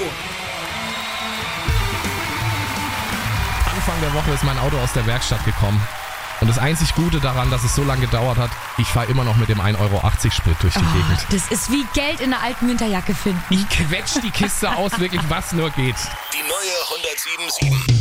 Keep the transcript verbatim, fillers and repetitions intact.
Anfang der Woche ist mein Auto aus der Werkstatt gekommen. Und das einzig Gute daran, dass es so lange gedauert hat, ich fahre immer noch mit dem ein Euro achtzig Sprit durch die Oh, Gegend. das ist wie Geld in einer alten Winterjacke finden. Ich quetsch die Kiste aus, wirklich was nur geht. Die neue hundertsieben Komma sieben.